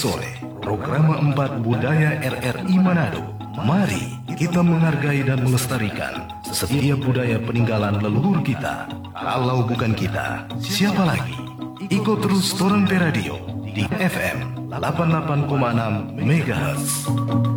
sore, program 4 Budaya RRI Manado. Mari kita menghargai dan melestarikan setiap budaya peninggalan leluhur kita. Kalau bukan kita, siapa lagi? Ikut terus Torante Radio di FM 88,6 MHz.